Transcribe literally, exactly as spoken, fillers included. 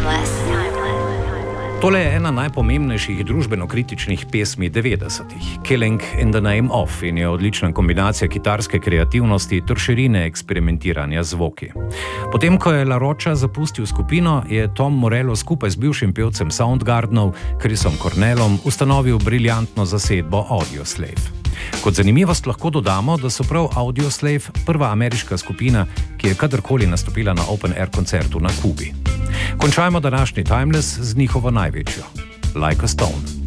Tole je ena najpomembnejših družbeno-kritičnih pesmi devetdesetih, Killing in the Name of, in je odlična kombinacija kitarske kreativnosti ter širine eksperimentiranja z zvoki. Potem, ko je La Rocha zapustil skupino, je Tom Morello skupaj z bivšim pevcem Soundgardenov, Chrisom Cornellom, ustanovil briljantno zasedbo Audioslave. Kot zanimivost lahko dodamo, da so prav Audioslave prva ameriška skupina, ki je kadarkoli nastopila na open air koncertu na Kubi. Končajmo današnji Timeless z njihovo največjo, Like a Stone.